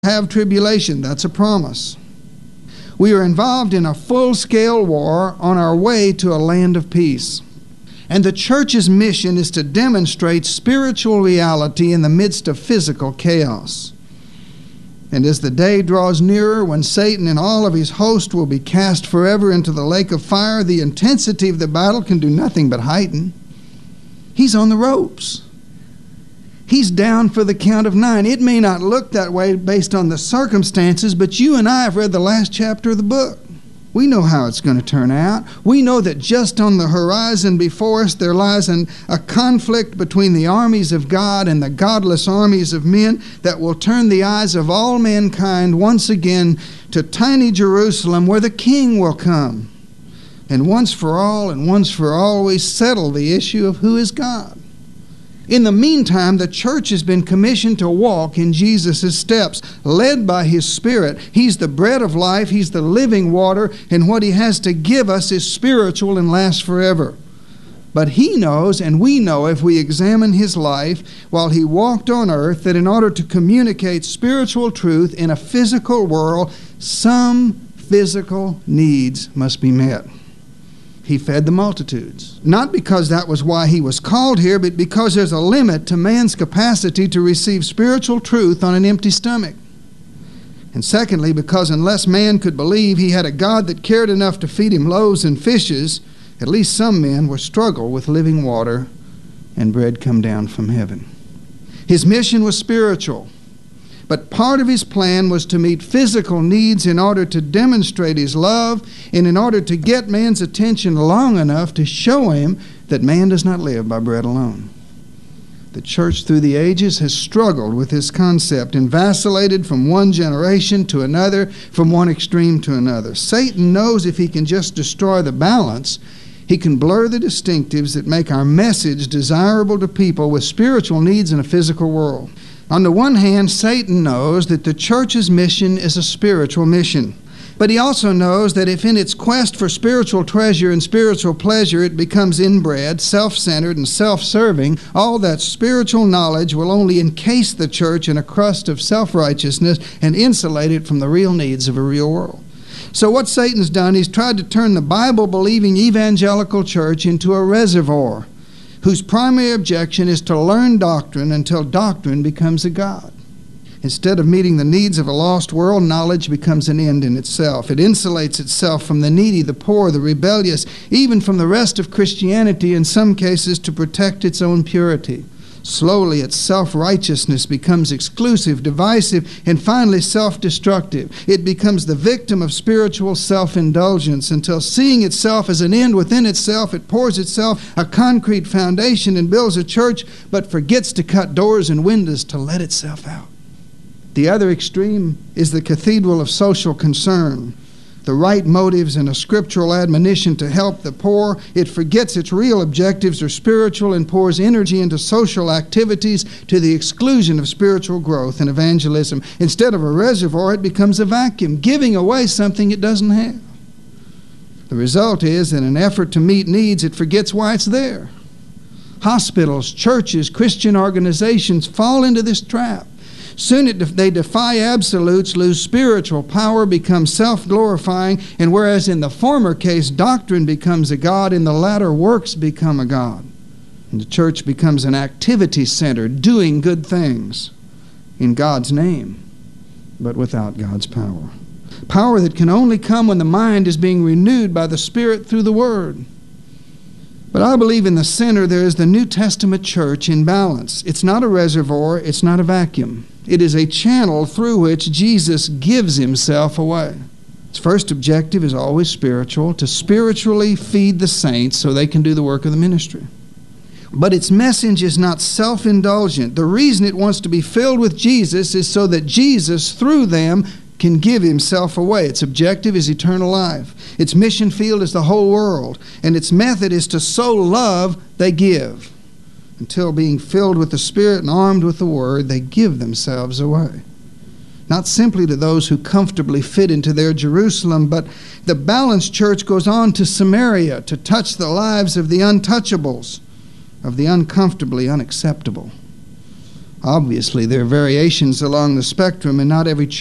have tribulation. That's a promise. We are involved in a full-scale war on our way to a land of peace. And the church's mission is to demonstrate spiritual reality in the midst of physical chaos. And as the day draws nearer when Satan and all of his host will be cast forever into the lake of fire, the intensity of the battle can do nothing but heighten. He's on the ropes. He's down for the count of 9. It may not look that way based on the circumstances, but you and I have read the last chapter of the book. We know how it's going to turn out. We know that just on the horizon before us there lies a conflict between the armies of God and the godless armies of men that will turn the eyes of all mankind once again to tiny Jerusalem, where the King will come and once for all and once for always settle the issue of who is God. In the meantime, the church has been commissioned to walk in Jesus' steps, led by His Spirit. He's the bread of life. He's the living water, and what He has to give us is spiritual and lasts forever. But He knows, and we know if we examine His life while He walked on earth, that in order to communicate spiritual truth in a physical world, some physical needs must be met. He fed the multitudes. Not because that was why He was called here, but because there's a limit to man's capacity to receive spiritual truth on an empty stomach. And secondly, because unless man could believe He had a God that cared enough to feed him loaves and fishes, at least some men would struggle with living water and bread come down from heaven. His mission was spiritual. But part of His plan was to meet physical needs in order to demonstrate His love and in order to get man's attention long enough to show him that man does not live by bread alone. The church through the ages has struggled with this concept and vacillated from one generation to another, from one extreme to another. Satan knows if he can just destroy the balance, he can blur the distinctives that make our message desirable to people with spiritual needs in a physical world. On the one hand, Satan knows that the church's mission is a spiritual mission. But he also knows that if in its quest for spiritual treasure and spiritual pleasure it becomes inbred, self-centered, and self-serving, all that spiritual knowledge will only encase the church in a crust of self-righteousness and insulate it from the real needs of a real world. So what Satan's done, he's tried to turn the Bible-believing evangelical church into a reservoir whose primary objection is to learn doctrine until doctrine becomes a god. Instead of meeting the needs of a lost world, knowledge becomes an end in itself. It insulates itself from the needy, the poor, the rebellious, even from the rest of Christianity in some cases to protect its own purity. Slowly, its self-righteousness becomes exclusive, divisive, and finally self-destructive. It becomes the victim of spiritual self-indulgence until, seeing itself as an end within itself, it pours itself a concrete foundation and builds a church, but forgets to cut doors and windows to let itself out. The other extreme is the cathedral of social concern. The right motives and a scriptural admonition to help the poor. It forgets its real objectives are spiritual and pours energy into social activities to the exclusion of spiritual growth and evangelism. Instead of a reservoir, it becomes a vacuum, giving away something it doesn't have. The result is, in an effort to meet needs, it forgets why it's there. Hospitals, churches, Christian organizations fall into this trap. Soon they defy absolutes, lose spiritual power, become self-glorifying, and whereas in the former case doctrine becomes a god, in the latter works become a god. And the church becomes an activity center, doing good things in God's name, but without God's power. Power that can only come when the mind is being renewed by the Spirit through the Word. But I believe in the center there is the New Testament church in balance. It's not a reservoir, it's not a vacuum. It is a channel through which Jesus gives Himself away. Its first objective is always spiritual, to spiritually feed the saints so they can do the work of the ministry. But its message is not self-indulgent. The reason it wants to be filled with Jesus is so that Jesus, through them, can give Himself away. Its objective is eternal life. Its mission field is the whole world, and its method is to sow love they give. Until being filled with the Spirit and armed with the Word, they give themselves away. Not simply to those who comfortably fit into their Jerusalem, but the balanced church goes on to Samaria to touch the lives of the untouchables, of the uncomfortably unacceptable. Obviously, there are variations along the spectrum, and not every